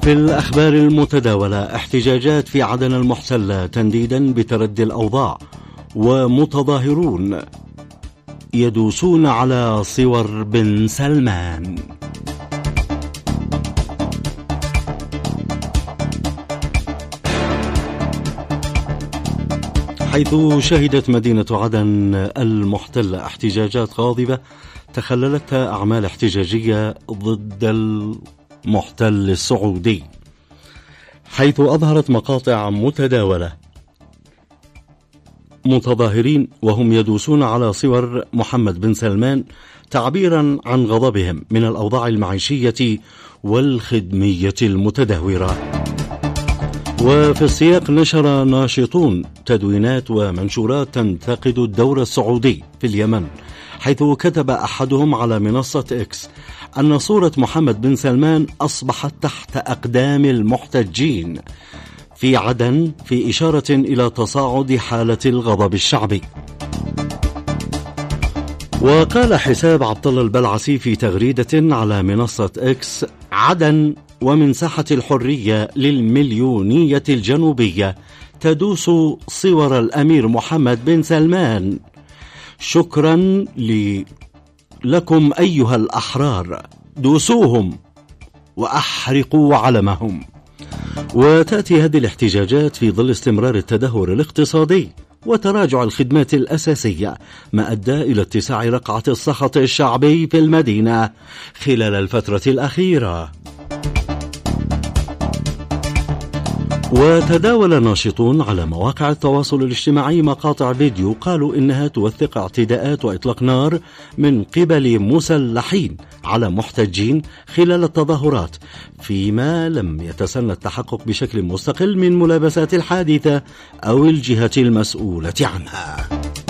في الأخبار المتداولة، احتجاجات في عدن المحتلة تنديدا بتردي الأوضاع، ومتظاهرون يدوسون على صور بن سلمان. حيث شهدت مدينة عدن المحتلة احتجاجات غاضبة تخللتها أعمال احتجاجية ضد المحتل السعودي، حيث أظهرت مقاطع متداولة متظاهرين وهم يدوسون على صور محمد بن سلمان تعبيرا عن غضبهم من الأوضاع المعيشية والخدمية المتدهورة. وفي السياق نشر ناشطون تدوينات ومنشورات تنتقد الدور السعودي في اليمن، حيث كتب أحدهم على منصة إكس أن صورة محمد بن سلمان أصبحت تحت أقدام المحتجين في عدن، في إشارة إلى تصاعد حالة الغضب الشعبي. وقال حساب عبد الله البلعسي في تغريدة على منصة إكس: عدن ومن ساحة الحرية للمليونية الجنوبية تدوس صور الأمير محمد بن سلمان، شكرا لكم أيها الأحرار، دوسوهم وأحرقوا علمهم. وتأتي هذه الاحتجاجات في ظل استمرار التدهور الاقتصادي وتراجع الخدمات الأساسية، ما أدى إلى اتساع رقعة السخط الشعبي في المدينة خلال الفترة الأخيرة. وتداول ناشطون على مواقع التواصل الاجتماعي مقاطع فيديو قالوا إنها توثق اعتداءات وإطلاق نار من قبل مسلحين على محتجين خلال التظاهرات، فيما لم يتسنى التحقق بشكل مستقل من ملابسات الحادثة أو الجهة المسؤولة عنها.